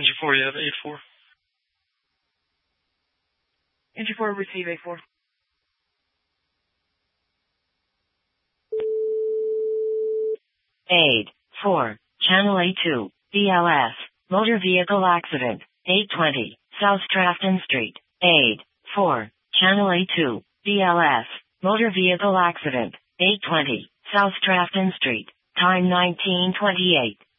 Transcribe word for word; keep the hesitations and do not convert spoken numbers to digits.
Engine four, you have eight four. Engine four, receive eight four. eight four, Channel A two, B L S, motor vehicle accident, eight twenty, South Trafton Street, eight four, Channel A two, B L S, motor vehicle accident, eight twenty, South Trafton Street, time nineteen twenty-eight.